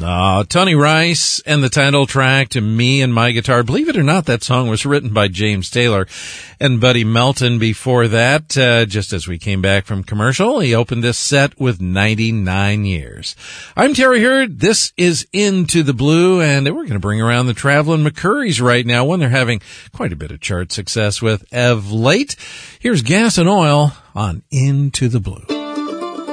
Tony Rice and the title track to Me and My Guitar. Believe it or not, that song was written by James Taylor and Buddy Melton. Before that, just as we came back from commercial, he opened this set with 99 Years. I'm Terry Hurd. This is Into the Blue, and we're going to bring around the Traveling McCurries right now, one they're having quite a bit of chart success with of late. Here's Gas and Oil on Into the Blue.